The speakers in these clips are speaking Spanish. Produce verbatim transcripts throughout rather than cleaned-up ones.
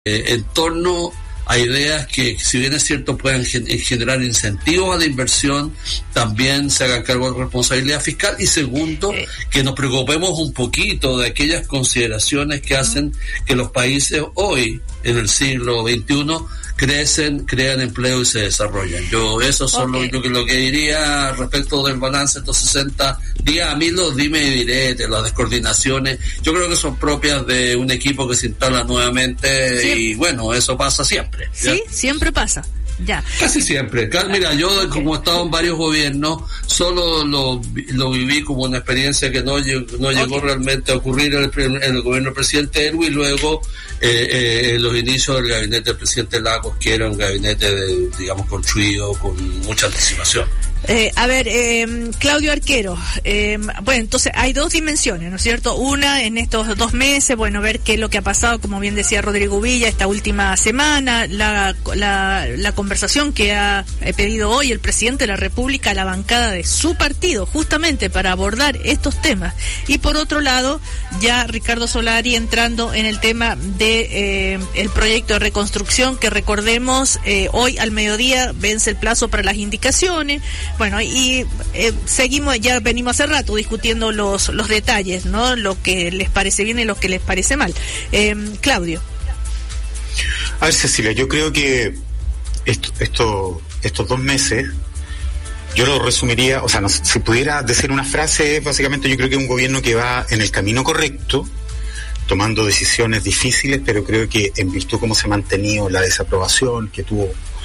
eh, en torno a ideas que, si bien es cierto, puedan gen- generar incentivos a la inversión, también se haga cargo de responsabilidad fiscal, y segundo, que nos preocupemos un poquito de aquellas consideraciones que hacen que los países hoy, en el siglo veintiuno, crecen, crean empleo y se desarrollan. Yo eso es okay. lo, lo, lo que diría respecto del balance de estos sesenta días. A mí los dime y direte, las descoordinaciones, yo creo que son propias de un equipo que se instala nuevamente, sí. Y bueno, eso pasa siempre. ¿Ya? Sí, siempre pasa. Ya. Casi siempre. Mira, yo okay. como he estado en varios gobiernos, solo lo, lo viví como una experiencia que no, no llegó okay. realmente a ocurrir en el, en el gobierno del presidente Erwin, y luego eh, eh, en los inicios del gabinete del presidente Lagos, que era un gabinete, de, digamos, construido con mucha anticipación. Eh, a ver, eh, Claudio Arquero, eh, bueno, entonces hay dos dimensiones, ¿no es cierto? Una, en estos dos meses, bueno, ver qué es lo que ha pasado, como bien decía Rodrigo Villa, esta última semana, la, la, la conversación que ha pedido hoy el presidente de la República a la bancada de su partido, justamente para abordar estos temas. Y por otro lado, ya Ricardo Solari entrando en el tema de eh, el proyecto de reconstrucción, que recordemos, eh, hoy al mediodía vence el plazo para las indicaciones. Bueno, y eh, seguimos, ya venimos hace rato discutiendo los los detalles, ¿no? Lo que les parece bien y lo que les parece mal. Eh, Claudio. A ver, Cecilia, yo creo que esto, esto, estos dos meses, yo lo resumiría, o sea, no, si pudiera decir una frase, básicamente yo creo que es un gobierno que va en el camino correcto, tomando decisiones difíciles, pero creo que en virtud de cómo se ha mantenido la desaprobación que tuvo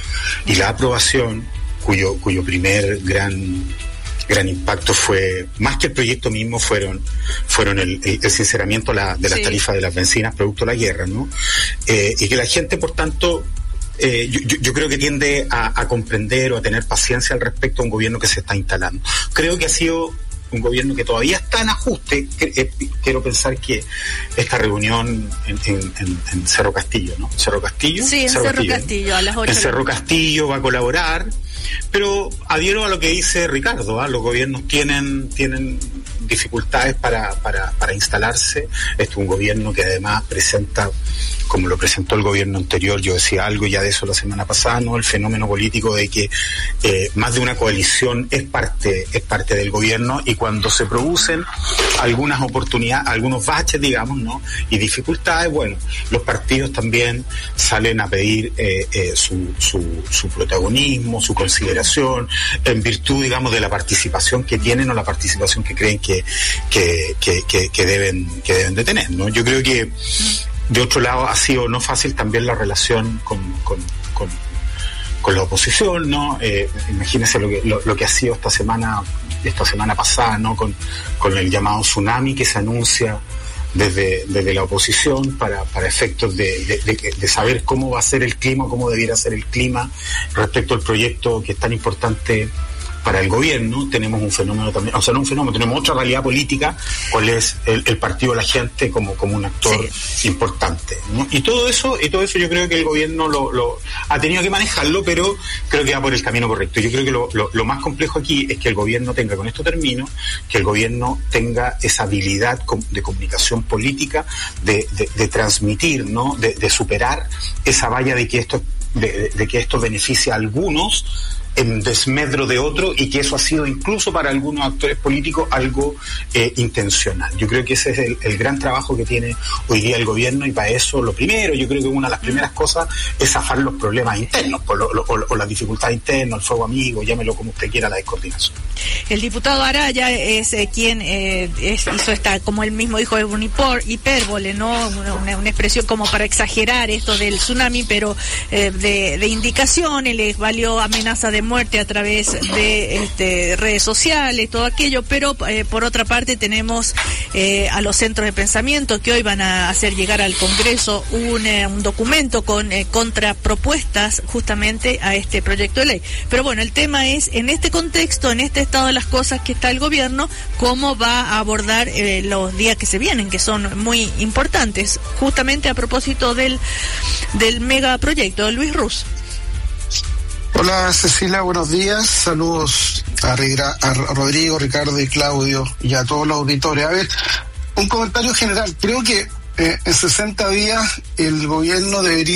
y la aprobación, cuyo cuyo primer gran gran impacto fue, más que el proyecto mismo, fueron fueron el, el, el sinceramiento la, de las sí. tarifas de las bencinas producto de la guerra, ¿no? Eh, y que la gente, por tanto, eh, yo, yo, yo creo que tiende a, a comprender o a tener paciencia al respecto a un gobierno que se está instalando. Creo que ha sido un gobierno que todavía está en ajuste. Quiero pensar que esta reunión en, en, en, en Cerro Castillo, ¿no? Cerro Castillo. Sí, en Cerro, Cerro Castillo, Castillo, a las ocho. En Cerro Castillo va a colaborar, pero adhiero a lo que dice Ricardo, ¿eh? Los gobiernos tienen tienen dificultades para, para, para instalarse. Este es un gobierno que además presenta, como lo presentó el gobierno anterior, yo decía algo ya de eso la semana pasada, ¿no? El fenómeno político de que eh, más de una coalición es parte, es parte del gobierno, y cuando se producen algunas oportunidades, algunos baches, digamos, ¿no? Y dificultades, bueno, los partidos también salen a pedir eh, eh, su, su, su protagonismo, su consideración, en virtud, digamos, de la participación que tienen o la participación que creen que, que, que, que, que deben, que deben de tener, ¿no? Yo creo que de otro lado ha sido no fácil también la relación con, con, con, con la oposición, ¿no? Eh, imagínense lo que, lo, lo que ha sido esta semana, esta semana pasada, ¿no? Con, con el llamado tsunami que se anuncia desde, desde la oposición para, para efectos de, de, de, de saber cómo va a ser el clima, cómo debiera ser el clima respecto al proyecto que es tan importante para el gobierno. Tenemos un fenómeno también, o sea, no un fenómeno, tenemos otra realidad política, cuál es el, el partido de la gente como, como un actor sí. importante, ¿no? Y todo eso, y todo eso yo creo que el gobierno lo, lo ha tenido que manejarlo, pero creo que va por el camino correcto. Yo creo que lo, lo, lo más complejo aquí es que el gobierno tenga, con esto termino, que el gobierno tenga esa habilidad de comunicación política, de, de, de transmitir, ¿no? De, de superar esa valla de que esto, de, de, de que esto beneficia a algunos en desmedro de otro, y que eso ha sido incluso para algunos actores políticos algo eh, intencional. Yo creo que ese es el, el gran trabajo que tiene hoy día el gobierno, y para eso lo primero, yo creo que una de las primeras cosas es zafar los problemas internos, por lo, lo, o, o las dificultades internas, el fuego amigo, llámelo como usted quiera, la descoordinación. El diputado Araya es eh, quien eh, es, hizo esta, como él mismo dijo, es un hipor, hipérbole, ¿no? Una, una expresión como para exagerar esto del tsunami, pero eh, de, de indicaciones, les valió amenaza de muerte a través de este, redes sociales, todo aquello, pero eh, por otra parte tenemos eh, a los centros de pensamiento que hoy van a hacer llegar al Congreso un, eh, un documento con eh, contrapropuestas justamente a este proyecto de ley. Pero bueno, el tema es, en este contexto, en este estado de las cosas que está el gobierno, cómo va a abordar eh, los días que se vienen, que son muy importantes, justamente a propósito del, del megaproyecto. Luis Ruz. Hola Cecilia, buenos días, saludos a, a Rodrigo, Ricardo y Claudio y a todos los auditores. A ver, un comentario general, creo que Eh, en sesenta días el gobierno debería